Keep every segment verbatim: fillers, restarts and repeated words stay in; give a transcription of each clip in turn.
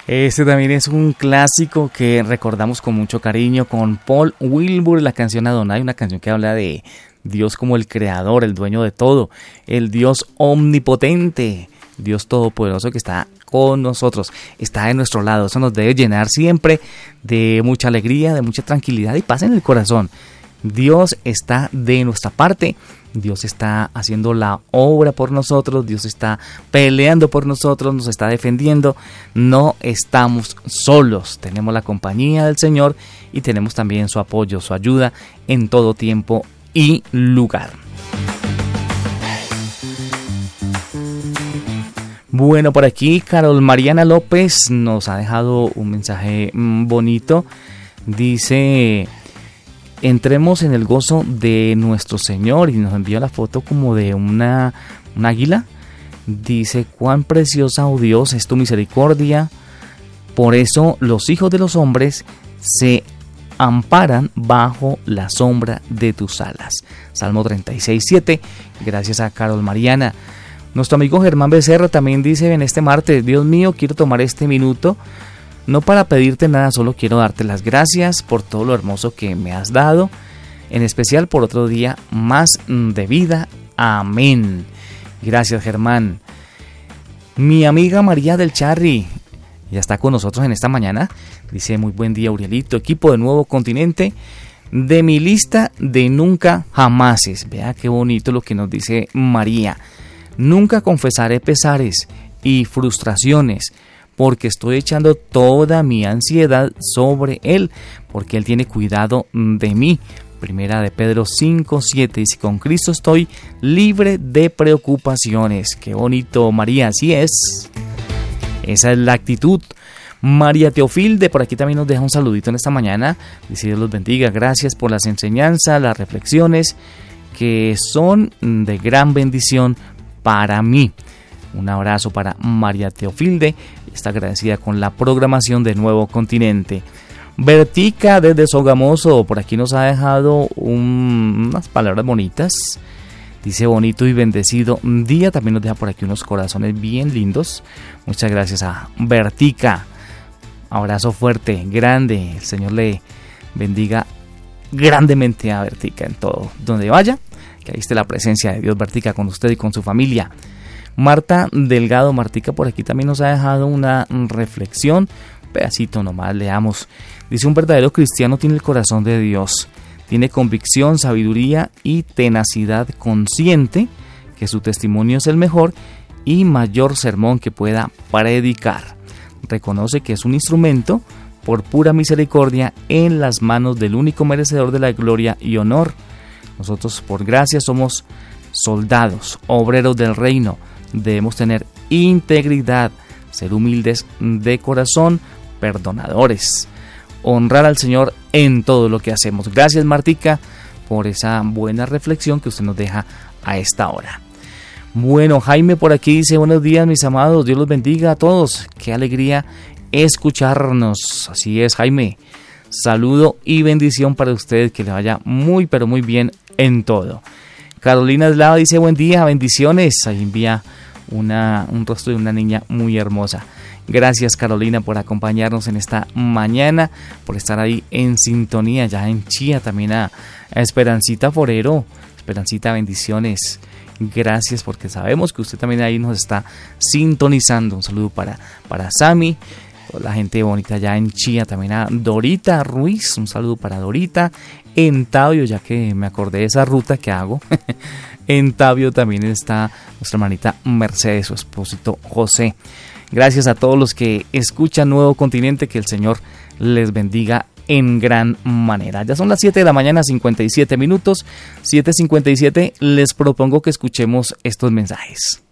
Este también es un clásico que recordamos con mucho cariño, con Paul Wilbur, la canción Adonai, una canción que habla de Dios como el creador, el dueño de todo, el Dios omnipotente, Dios todopoderoso que está con nosotros, está de nuestro lado. Eso nos debe llenar siempre de mucha alegría, de mucha tranquilidad y paz en el corazón. Dios está de nuestra parte, Dios está haciendo la obra por nosotros, Dios está peleando por nosotros, nos está defendiendo. No estamos solos, tenemos la compañía del Señor y tenemos también su apoyo, su ayuda en todo tiempo y lugar. Bueno, por aquí Carol Mariana López nos ha dejado un mensaje bonito. Dice: entremos en el gozo de nuestro Señor, y nos envía la foto como de una, una águila. Dice: cuán preciosa, oh Dios, es tu misericordia, por eso los hijos de los hombres se amparan bajo la sombra de tus alas. Salmo treinta y seis, siete. Gracias a Carol Mariana. Nuestro amigo Germán Becerra también dice en este martes: Dios mío, quiero tomar este minuto no para pedirte nada, solo quiero darte las gracias por todo lo hermoso que me has dado, en especial por otro día más de vida. Amén. Gracias, Germán. Mi amiga María del Charri ya está con nosotros en esta mañana. Dice: muy buen día, Urielito, equipo de Nuevo Continente, de mi lista de nunca jamases. Vea qué bonito lo que nos dice María. Nunca confesaré pesares y frustraciones, porque estoy echando toda mi ansiedad sobre Él, porque Él tiene cuidado de mí. Primera de Pedro cinco, siete. Dice: con Cristo estoy libre de preocupaciones. Qué bonito, María, así es. Esa es la actitud. María Teofilde por aquí también nos deja un saludito en esta mañana. Dice: Dios los bendiga, gracias por las enseñanzas, las reflexiones que son de gran bendición para mí. Un abrazo para María Teofilde, está agradecida con la programación de Nuevo Continente. Bertica desde Sogamoso por aquí nos ha dejado un, unas palabras bonitas. Dice: bonito y bendecido día. También nos deja por aquí unos corazones bien lindos. Muchas gracias a Bertica. Abrazo fuerte, grande. El Señor le bendiga grandemente a Bertica en todo donde vaya. Que ahí esté la presencia de Dios, Bertica, con usted y con su familia. Marta Delgado, Martica por aquí también nos ha dejado una reflexión. Un pedacito nomás, leamos. Dice: un verdadero cristiano tiene el corazón de Dios. Tiene convicción, sabiduría y tenacidad consciente que su testimonio es el mejor y mayor sermón que pueda predicar. Reconoce que es un instrumento por pura misericordia en las manos del único merecedor de la gloria y honor. Nosotros por gracia somos soldados, obreros del reino. Debemos tener integridad, ser humildes de corazón, perdonadores, honrar al Señor en todo lo que hacemos. Gracias, Martica, por esa buena reflexión que usted nos deja a esta hora. Bueno, Jaime por aquí dice: buenos días, mis amados, Dios los bendiga a todos. Qué alegría escucharnos. Así es, Jaime. Saludo y bendición para usted, que le vaya muy pero muy bien en todo. Carolina Eslava dice: buen día, bendiciones. Ahí envía una, un rostro de una niña muy hermosa. Gracias, Carolina, por acompañarnos en esta mañana, por estar ahí en sintonía, ya en Chía. También a, a Esperancita Forero. Esperancita, bendiciones. Gracias, porque sabemos que usted también ahí nos está sintonizando. Un saludo para, para Sami, la gente bonita allá en Chía. También a Dorita Ruiz, un saludo para Dorita. En Tabio, ya que me acordé de esa ruta que hago, en Tabio también está nuestra hermanita Mercedes, su esposito José. Gracias a todos los que escuchan Nuevo Continente, que el Señor les bendiga en gran manera. Ya son las siete de la mañana, cincuenta y siete minutos, siete cincuenta y siete. Les propongo que escuchemos estos mensajes.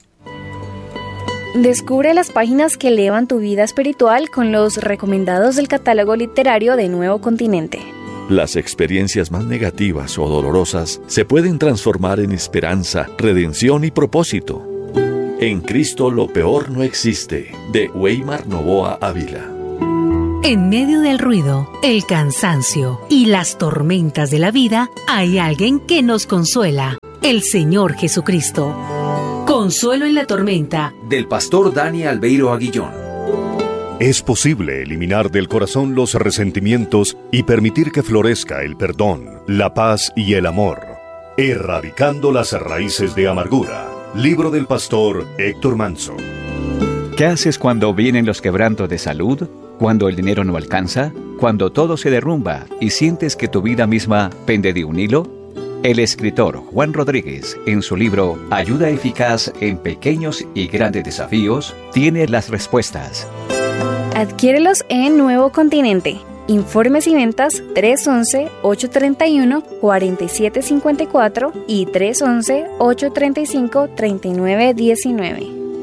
Descubre las páginas que elevan tu vida espiritual con los recomendados del catálogo literario de Nuevo Continente. Las experiencias más negativas o dolorosas se pueden transformar en esperanza, redención y propósito. En Cristo lo peor no existe, de Weimar Novoa Ávila. En medio del ruido, el cansancio y las tormentas de la vida, hay alguien que nos consuela, el Señor Jesucristo. Consuelo en la tormenta, del pastor Dani Albeiro Aguillón. Es posible eliminar del corazón los resentimientos y permitir que florezca el perdón, la paz y el amor, erradicando las raíces de amargura. Libro del pastor Héctor Manso. ¿Qué haces cuando vienen los quebrantos de salud? ¿Cuando el dinero no alcanza? ¿Cuando todo se derrumba y sientes que tu vida misma pende de un hilo? El escritor Juan Rodríguez, en su libro Ayuda eficaz en pequeños y grandes desafíos, tiene las respuestas. Adquiérelos en Nuevo Continente. Informes y ventas tres once, ocho treinta y uno, cuarenta y siete cincuenta y cuatro y tres once, ocho treinta y cinco, treinta y nueve diecinueve.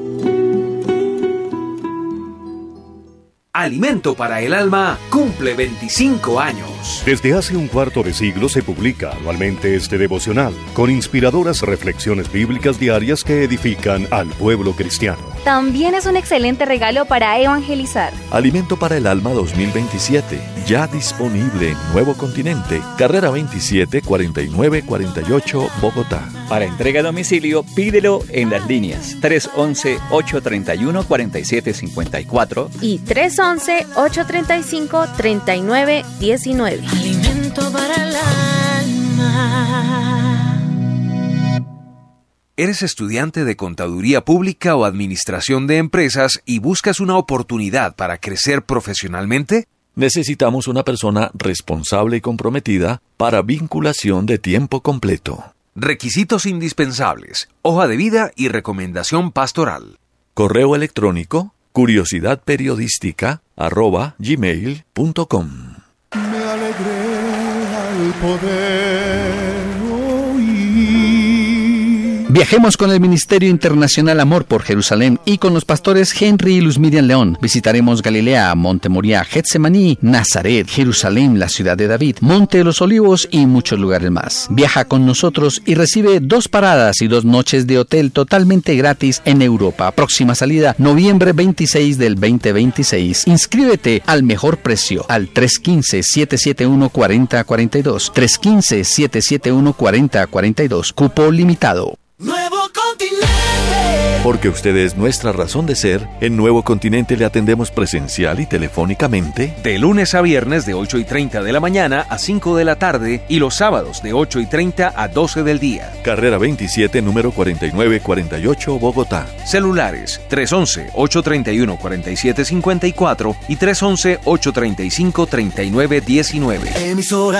Alimento para el Alma cumple veinticinco años. Desde hace un cuarto de siglo se publica anualmente este devocional, con inspiradoras reflexiones bíblicas diarias que edifican al pueblo cristiano. También es un excelente regalo para evangelizar. Alimento para el Alma dos mil veintisiete, ya disponible en Nuevo Continente, carrera veintisiete, cuarenta y nueve cuarenta y ocho, Bogotá. Para entrega a domicilio, pídelo en las líneas tres once, ocho treinta y uno, cuarenta y siete cincuenta y cuatro y tres once, ocho treinta y cinco, treinta y nueve diecinueve. Alimento para el alma. ¿Eres estudiante de Contaduría Pública o Administración de Empresas y buscas una oportunidad para crecer profesionalmente? Necesitamos una persona responsable y comprometida para vinculación de tiempo completo. Requisitos indispensables: hoja de vida y recomendación pastoral. Correo electrónico curiosidadperiodística arroba gmail punto com. Me alegré al poder oír. Viajemos con el Ministerio Internacional Amor por Jerusalén y con los pastores Henry y Luz Miriam León. Visitaremos Galilea, Monte Moriah, Getsemaní, Nazaret, Jerusalén, la ciudad de David, Monte de los Olivos y muchos lugares más. Viaja con nosotros y recibe dos paradas y dos noches de hotel totalmente gratis en Europa. Próxima salida, noviembre veintiséis del veinte veintiséis. Inscríbete al mejor precio al tres uno cinco, siete siete uno, cuatro cero cuatro dos. tres uno cinco, siete siete uno, cuatro cero cuatro dos. Cupo limitado. Nuevo Continente. Porque usted es nuestra razón de ser, en Nuevo Continente le atendemos presencial y telefónicamente de lunes a viernes de ocho y treinta de la mañana a cinco de la tarde y los sábados de ocho y treinta a doce del día. Carrera veintisiete, número cuarenta y nueve cuarenta y ocho, Bogotá. Celulares tres once, ocho treinta y uno, cuarenta y siete cincuenta y cuatro y tres once, ocho treinta y cinco, treinta y nueve diecinueve. Emisora